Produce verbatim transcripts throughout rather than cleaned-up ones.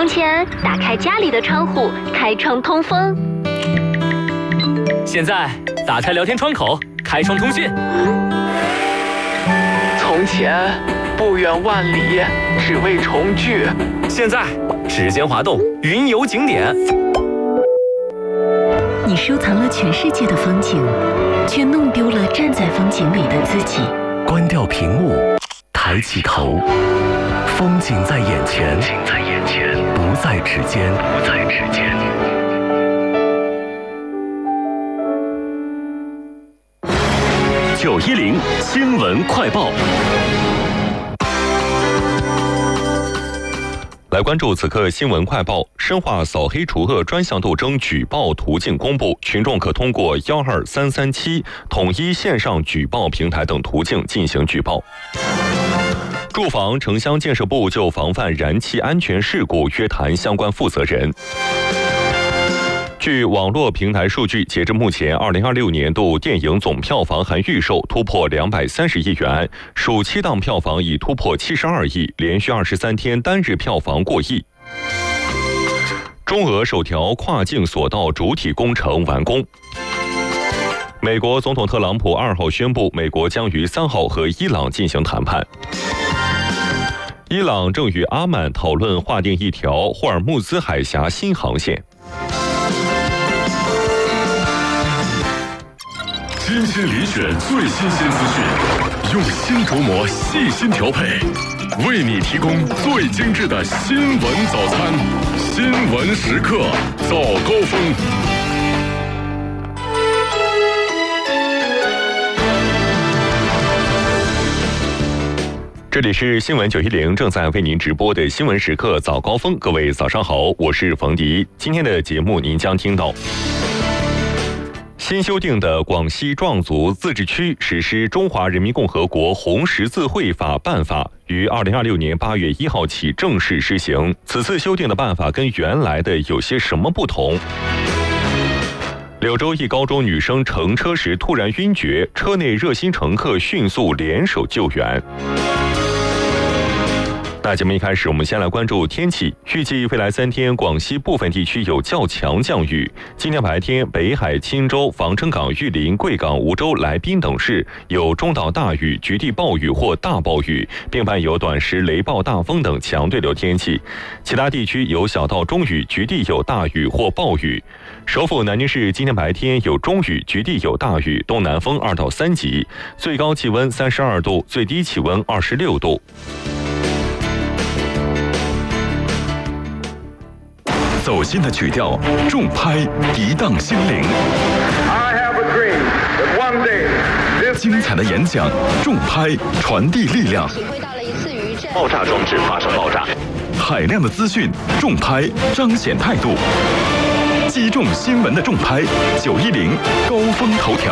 前，打开家里的窗户，开窗通风。 现在，打开聊天窗口，开窗通讯。 从前，不远万里，只为重聚。 现在，指尖滑动，云游景点。 你收藏了全世界的风景，却弄丢了站在风景里的自己。 关掉屏幕，抬起头，风景在眼前，不在指尖，不在指尖。九一零新闻快报。 来关注此刻新闻快报，深化扫黑除恶专项斗争举报途径公布，群众可通过幺二三三七统一线上举报平台等途径进行举报。住房城乡建设部就防范燃气安全事故约谈相关负责人。据网络平台数据，截至目前，二零二六年度电影总票房含预售突破两百三十亿元，暑期档票房已突破七十二亿，连续二十三天单日票房过亿。中俄首条跨境索道主体工程完工。美国总统特朗普二号宣布，美国将于三号和伊朗进行谈判。伊朗正与阿曼讨论划定一条霍尔木兹海峡新航线。 精心遴选最新鲜资讯，用心琢磨，细心调配，为你提供最精致的新闻早餐。新闻时刻早高峰。 这里是新闻九一零正在为您直播的新闻时刻早高峰，各位早上好，我是冯迪。今天的节目您将听到。新修订的广西壮族自治区实施中华人民共和国红十字会法办法于二零二六年八月一号起正式施行。此次修订的办法跟原来的有些什么不同？柳州一高中女生乘车时突然晕厥，车内热心乘客迅速联手救援。那节目一开始，我们先来关注天气。预计未来三天，广西部分地区有较强降雨。今天白天，北海、钦州、防城港、玉林、贵港、梧州、来宾等市有中到大雨、局地暴雨或大暴雨，并伴有短时雷暴、大风等强对流天气。其他地区有小到中雨，局地有大雨或暴雨。首府南京市今天白天有中雨，局地有大雨，东南风二到三级，最高气温三十二度，最低气温二十六度。 走心的曲调，重拍一荡心灵。精彩的演讲，重拍传递力量。 爆炸装置发生爆炸。 海量的资讯，重拍彰显态度。击中新闻的重拍，九一零高峰头条。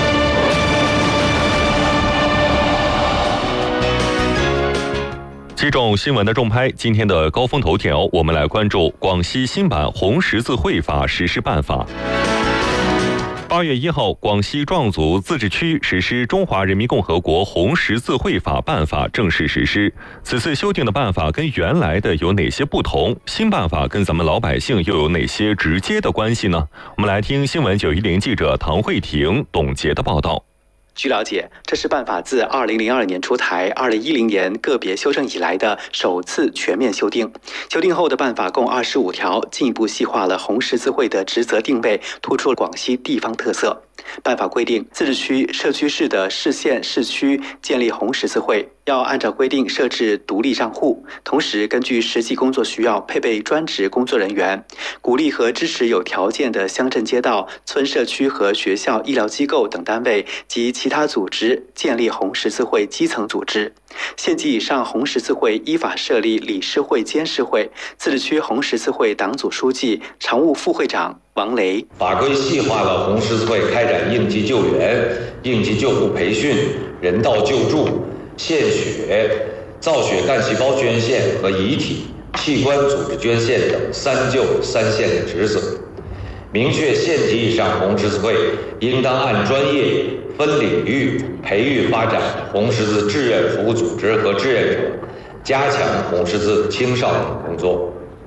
击中新闻的重拍，今天的高峰头条，我们来关注广西新版红十字会法实施办法。八月一号，广西壮族自治区实施中华人民共和国红十字会法办法正式实施。此次修订的办法跟原来的有哪些不同？新办法跟咱们老百姓又有哪些直接的关系呢？我们来听新闻九一零记者唐慧婷、董洁的报道。 据了解，这是办法自二零零二年出台，二零一零年个别修正以来的首次全面修订。修订后的办法共二十五条，进一步细化了红十字会的职责定位，突出了广西地方特色。办法规定，自治区、社区市的市县市区建立红十字会，要按照规定设置独立账户，同时根据实际工作需要配备专职工作人员，鼓励和支持有条件的乡镇街道、村社区和学校、医疗机构等单位及其他组织建立红十字会基层组织。县级以上红十字会依法设立理事会、监事会。自治区红十字会党组书记、常务副会长王雷。 法规细化了红十字会开展应急救援、应急救护培训、人道救助、献血、造血干细胞捐献和遗体、器官组织捐献等三救三献的职责，明确县级以上红十字会应当按专业、分领域培育发展红十字志愿服务组织和志愿者，加强红十字青少年工作。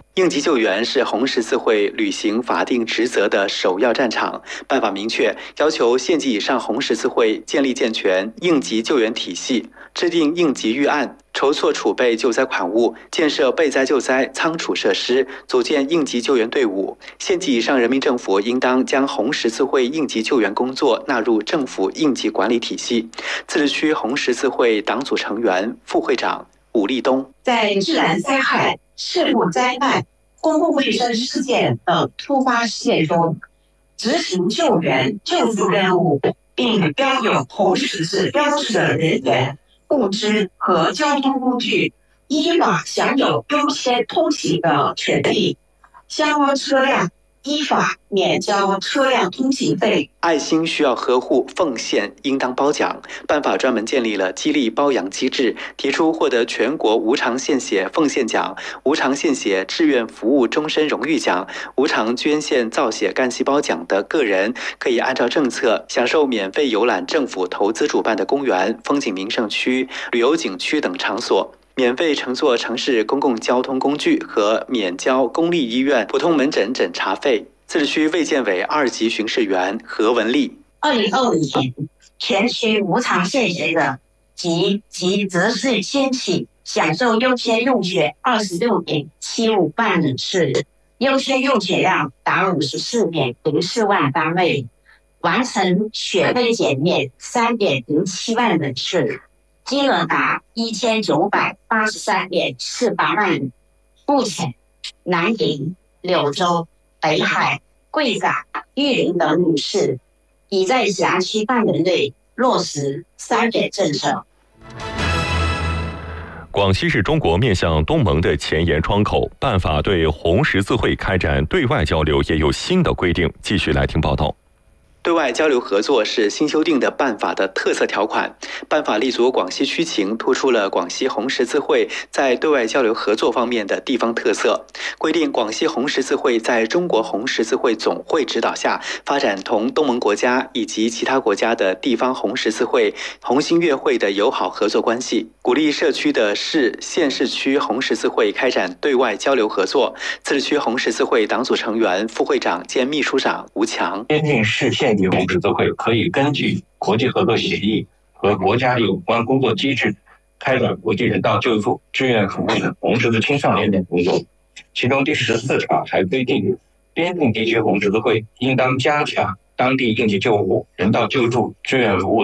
应急救援是红十字会履行法定职责的首要战场。办法明确要求县级以上红十字会建立健全应急救援体系，制定应急预案，筹措储备救灾款物，建设备灾救灾仓储设施，组建应急救援队伍。县级以上人民政府应当将红十字会应急救援工作纳入政府应急管理体系。自治区红十字会党组成员、副会长武立东， 在自然灾害、事故灾难、公共卫生事件等突发事件中，执行救援救助任务并标有红十字标志的人员、物资和交通工具，依法享有优先通行的权利。相关车辆依法免交车辆通行费。 爱心需要呵护，奉献应当褒奖。办法专门建立了激励褒扬机制，提出获得全国无偿献血奉献奖、无偿献血志愿服务终身荣誉奖、无偿捐献造血干细胞奖的个人，可以按照政策享受免费游览政府投资主办的公园、风景名胜区、旅游景区等场所。免费乘坐城市公共交通工具和免交公立医院普通门诊诊查费。自治区卫健委二级巡视员何文丽， 二零二五年全区无偿献血的及及择日先起享受优先用血二十六点七五万人次，优先用血量达五十四点零四万单位，完成血费减免三点零七万人次，金额达一千九百八十三点四八万元。目前，南宁、柳州、北海、贵港、玉林等五市已在辖区范围内落实三点政策。 广西是中国面向东盟的前沿窗口，办法对红十字会开展对外交流也有新的规定。继续来听报道。 对外交流合作是新修订的办法的特色条款。办法立足广西区情，突出了广西红十字会在对外交流合作方面的地方特色，规定广西红十字会在中国红十字会总会指导下，发展同东盟国家以及其他国家的地方红十字会、红新月会的友好合作关系，鼓励社区的市、县市区红十字会开展对外交流合作。自治区红十字会党组成员、副会长兼秘书长吴强， 边境市县级红十字会可以根据国际合作协议和国家有关工作机制，开展国际人道救助、志愿服务的红十字青少年等工作。其中第十四条还规定，边境地区红十字会应当加强当地应急救护、人道救助、志愿服务